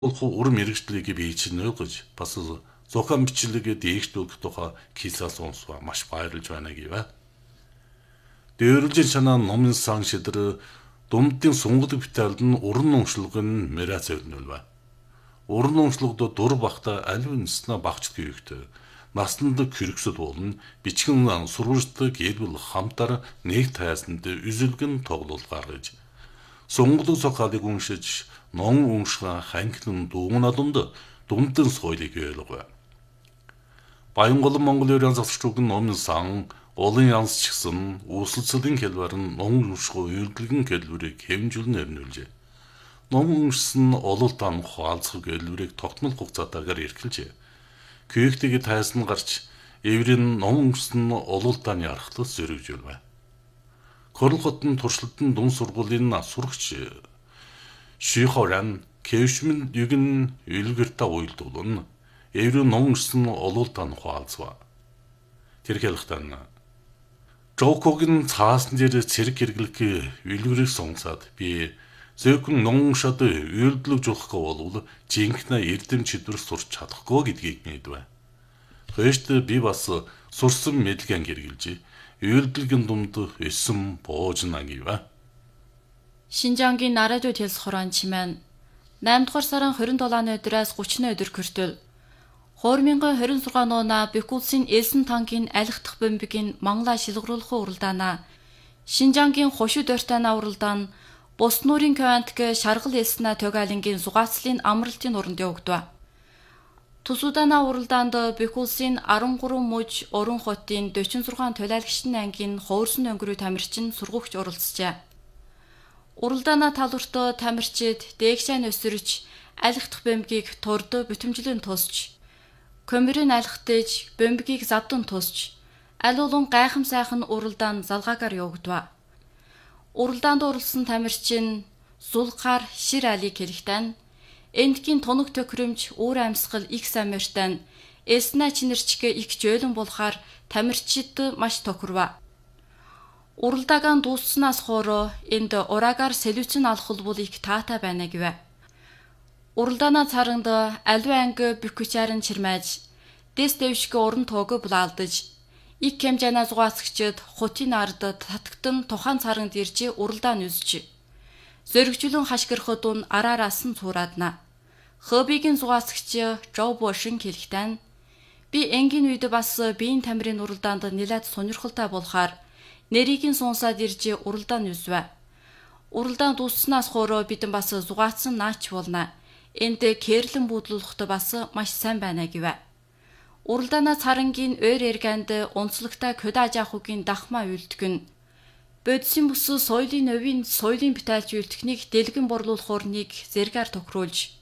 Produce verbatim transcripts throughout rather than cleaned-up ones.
урам мэрэгчлийг бий чинь ойлгож бас зохион бичлэгээ дээгшүүлэх тухай кисаа сонсва маш баярлж байна гэвэ. Дэрлжин шанаа номын сан шидэр думдын сунгадаг битaalд нь уран уншлаг нь мэра цэвнэлвэ. Уран уншлагд дур бахта аливын снаа багч гэвэгтэй. Наснанд хэрэгсэл болно бичгэн сурвалждаг элбэл хамтар нэг тайсанд үзэлгэн тоглол гаргаж сонголог сохалыг уншиж ном уншгаа ханхлан дуугна дунд думдын соёлыг ойлгов. Баянголон Монгол өрийн засагчдын номын сан олон янз ч гэсэн үүсэлцлийн хэлбэр нь ном уншгаа үйлдэлгэн хэлбэрийг хэмжүүлэн өрнүүлжээ. Ном уншсан ололтан хаалцах хэлбэрийг тогтмол хугацаатаагаар эрхэлжээ. Күйэгтэйг тайсан гарч эврийн ном уншсан ололтааны архлаас зөрөвжүүлвэ. Корлготын туршилтын дун сургуулийн сурагч Шихоран Кэвшмэн югэн үлгэртэ уйлдуулна. Эврийн ном уншсан ололтааны хаалцва. Тэрхэлхтэн Жокогийн цаасан дээр цэрэг хэрэглэх үлгэрийг сонгосаад би зөвхөн ном уншаад үйлдэлж болохгүй болвол жинхэнэ эрдэм чидвэр сурч чадахгүй гэдгийг мэдвэ. Хөөст би бас сурсан мэдлэгийн хэрэгжилж үйлдэлгийн думд эсэм боожна гэвэ. Шинжаангийн нарадио телс хорон чимэн наймд дугаар сарын хорин долооны өдрөөс гуравны өдөр хүртэл Хоормингон хорин сургаан нууна Бекулсын Элсэн танкийн алих дахь бомбигийн Мангла шилгруулах уралдаана Шинжаангийн хошуу дойртойна уралдаан Бус нуурын квантг шаргал элснэ төгалингийн зугаацлын амралтын уранд явагдав. Тусудана уралдаанд Бекулсын арван гурван муж уран хотын дөрвөн зургаан толиалгчдын ангийн ховорсон өнгөрөө тамирчин сургагч оролцжээ. Уралдаана талбартаа тамирчид дээгшайн өсөрч алих дахь бомбигийг турд бүтэмжлэн тусч Комерын алхтэж бомбигийг завдан тусч аль олон гайхам сайхан уралдаан залгаагаар явагдав. Уралдаанд оролцсон тамирчин Зулхар Шир Алиг хэлэхдээ эндгийн тоног төхрөмж үүр амьсгал их самиртан эснэ чинэрчгэ их жөөлөн болохаар тамирчид маш тохирва. Уралдаагаан дуусснаас хоороо энд ураагаар солиуцэн алхал бол их таатай байна гэвэ. Уралдаана царанд аливаа анги бükүчарын чирмэж дэс дэвшгэ уран тоог булаалдаж ик хэмжээний зугаацагчид хотын ард татагтан тухайн царанд ирж уралдаан үзж зөргжүүлэн хашгирахад ун араараас нь цуураадна. Хобигийн зугаацагч Жоо Бошин хэлэхдээ би энгийн үед бас биеийн тамирын уралдаанд нэлээд сонирхолтой болохаар нэрийг нь сонсоод ирж уралдаан үзвэ. Уралдаан дуусснаас хоороо бидэн бас зугаацсан наач болно. Энд кэрлэн буудлуулахт бас маш сайн байна гэвэ. Уралдаана царангийн ойр эргэнд онцлогтой кодаж ахугийн дахмаа үйлдэгэн. Бодисын бүс соёлын өвийн соёлын битайлж үйлдэхнийг дэлгэн борлуулах орныг зэргээр тохируулж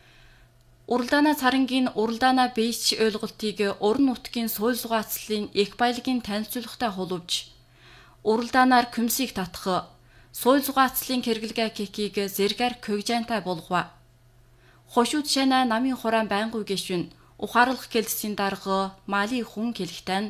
Уралдаана царангийн уралдаана бийч ойлголтыг уран нутгийн соёл зугаацлын их баялагын танилцуулгатай хулвж уралдаанаар күмсийг татах соёл зугаацлын хэрэглэгээ кекийг зэргээр когжаантай болгова. Хошууд шана намын хураан байнгуй гişүн ухаарлах гэлсийн дарга мали хүн хэлэхдээ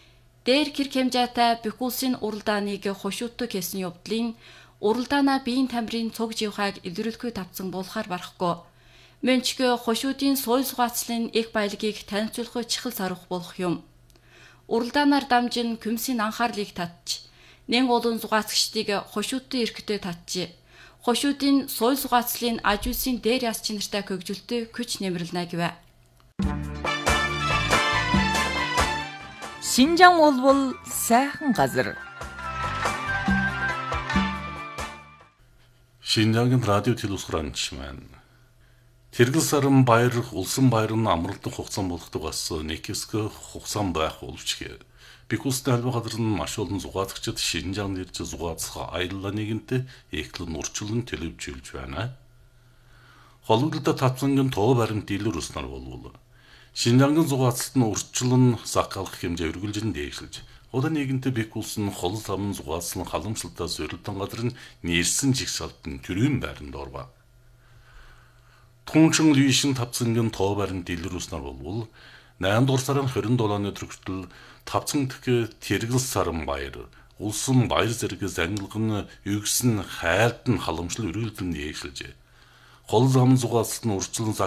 дээр гэр хэмжээтэй Бекулсын уралдааныг хошуудтай хийсэн явдлын уралдаана биеийн тамирын цуг живхайг илрүүлэхгүй тавцсан болохаар барахгүй. Мөнчгөө хошуудын соёл зугаацлын их баялагийг танилцуулах чихэл сарвах болох юм. Уралдаанаар дамжин күмсийн анхаарлыг татж, нэн олон зугаацагчдыг хошуудтай эрхтэй татж, хошуудын соёл зугаацлын ажуулсын дээр яс чинартай хөгжөлтөй күч нэмэрлэнэ гэвэ. Шинжаан болбол сайхан газар. Шинжаангийн радио телевизхранч маань Тэргэл саран баяр улсын баяр нь амралтын хугацаан болгодог бас нэг хэсэг хугацаан байх боловч Бекулсны албан газар нь маш олон зугаацагчид Шинжаанд ирж зугаацах аяллаа нэгэнтээ эхлэн урчлан телевизүүлж байна. Холбогдолтой татвангийн тоо баримт илэр уснаар болвол Шинжаангийн зугаацалт нь урчлан сахалах хэмжээ өргөлжин дээшлж одоо нэгэнтээ Бекулсын хол самн зугаацлан халамжлалтаа зорилтон газар нь нэрсэн жигсаалтын төрийн байранд орва. Тунчин лүйшин тавцангийн тоо баримт илэр уснаар болвол наймд дугаар сарын хорин долооны өдөр хүртэл тавцан дэх Тэргэл саран баяр улсын баяр зэрэг зангилган өгсөн хайлт нь халамжлал өрөөлдөн дээшлжээ. Гол зам зугаалт нь урьдчилан